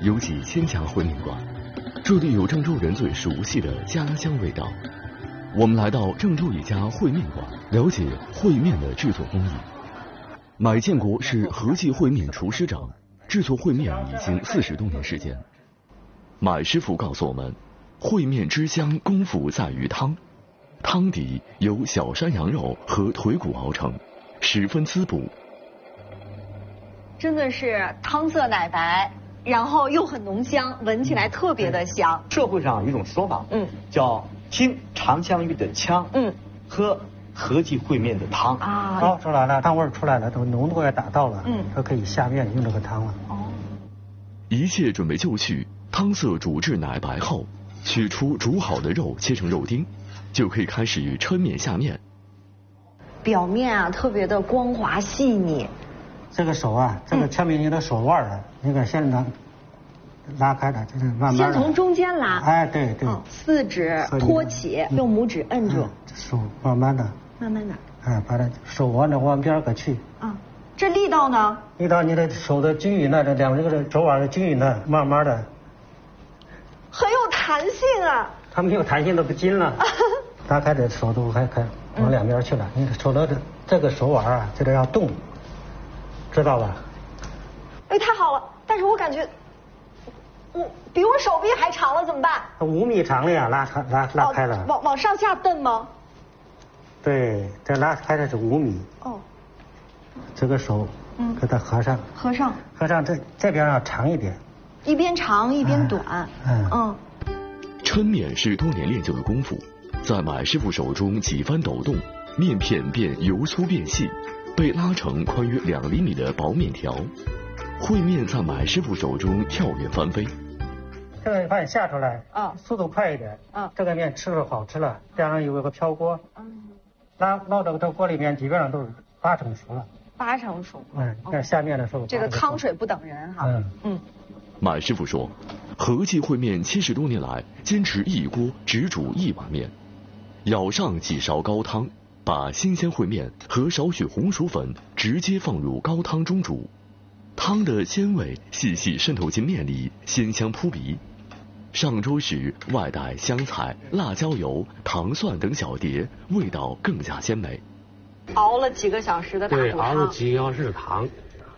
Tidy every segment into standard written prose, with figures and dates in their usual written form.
有几千家烩面馆，这里有郑州人最熟悉的家乡味道。我们来到郑州一家烩面馆，了解烩面的制作工艺。买建国是和记烩面厨师长，制作烩面已经40多年时间。买师傅告诉我们，烩面之香功夫在于汤，汤底由小山羊肉和腿骨熬成，十分滋补。 真的是汤色奶白，然后又很浓香，闻起来特别的香。 社会上有一种说法，叫听长香玉的腔，喝和记烩面的汤啊。好，出来了，汤味出来了，都浓度也达到了，就可以下面用这个汤了。哦， 一切准备就绪，汤色煮至奶白后，取出煮好的肉切成肉丁，就可以开始抻面下面。 表面啊特别的光滑细腻。 这个手啊，这个前面你的手腕啊，你看先拉开的，就是慢慢先从中间拉。 哎，对对。 四指托起，用拇指摁住。 手慢慢的。 慢慢的。 哎，把它手往边搁去。 啊，这力道呢？ 力道你的手的均匀的，这个手腕的均匀的，慢慢的。 很有弹性啊。 它没有弹性都不筋了。拉开的手都还开往两边去了，你手的这个手腕啊，这个要动。知道吧？ 哎，太好了！但是我感觉，比我手臂还长了，怎么办 ？5米长了呀，拉开了。 往上下蹬吗？ 对，这拉开的是5米。哦。这个手，给它合上。 合上。 这边要长一点。 一边长一边短。 抻面是多年练就的功夫，在买师傅手中几番抖动，面片便由粗变细。被拉成宽约2厘米的薄面条，烩面在买师傅手中跳跃翻飞。 这个饭下出来速度快一点这个面吃了好吃了。边上有一个飘锅，捞到这锅里面基本上都是8成熟了。 8成熟。 但下面的时候这个汤水不等人哈。 买师傅说，和记烩面70多年来坚持一锅只煮1碗面，舀上几勺高汤。把新鲜烩面和少许红薯粉直接放入高汤中煮，汤的鲜味细细渗透进面里，鲜香扑鼻。上桌时外带香菜、辣椒油、糖蒜等小碟，味道更加鲜美。 熬了几个小时的大骨汤。 对，熬了几个小时的汤。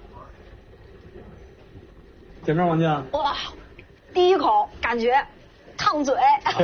怎么样，王酱？ 哇，第一口感觉烫嘴，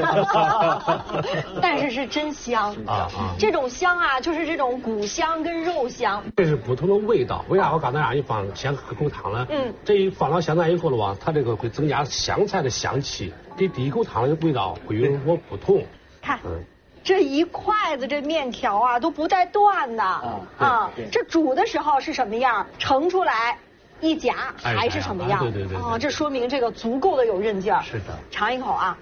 但是是真香啊！这种香啊，就是这种骨香跟肉香。 这是不同的味道。为啥我刚才让你放先喝口汤了？这一放到香菜以后的话，它这个会增加香菜的香气，给第一口汤的味道会有所不同。 看，这一筷子这面条啊都不带断的这煮的时候是什么样，盛出来一夹还是什么样？ 对。 这说明这个足够的有韧劲儿。 是的。 尝一口啊。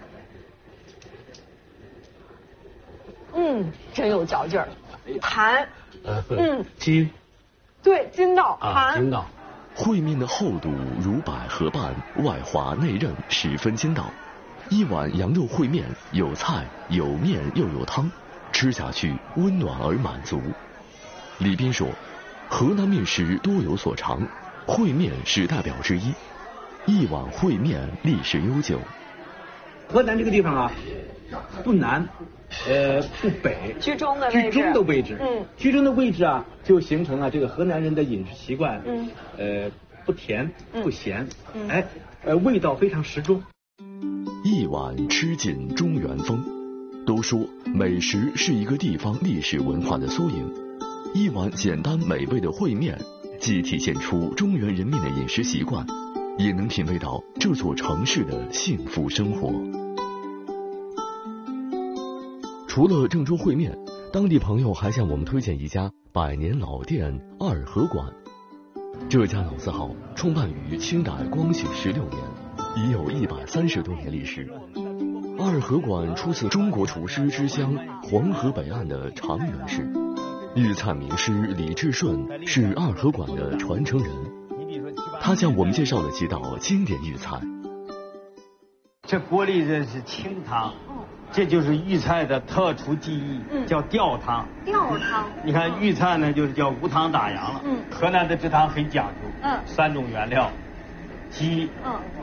真有嚼劲儿，弹， 筋， 对，筋道，弹， 筋道。 烩面的厚度如百合瓣，外滑内韧，十分筋道。一碗羊肉烩面，有菜有面又有汤，吃下去温暖而满足。李斌说，河南面食多有所长，烩面是代表之一。一碗烩面历史悠久。 河南这个地方啊，不南。不北， 居中的位置，居中的位置啊，就形成了这个河南人的饮食习惯，不甜不咸，味道非常适中。 一碗吃尽中原风，都说美食是一个地方历史文化的缩影。一碗简单美味的烩面，既体现出中原人民的饮食习惯，也能品味到这座城市的幸福生活。除了郑州烩面，当地朋友还向我们推荐一家100年老店二河馆。这家老字号创办于清代光绪16年，已有130多年历史。二河馆出自中国厨师之乡黄河北岸的长垣市，豫菜名师李志顺是二河馆的传承人。他向我们介绍了几道经典豫菜。 这锅里这是清汤。这就是豫菜的特殊技艺，叫吊汤。 吊汤， 你看豫菜呢，就是叫无汤打烊了。河南的这汤很讲究，3种原料，鸡、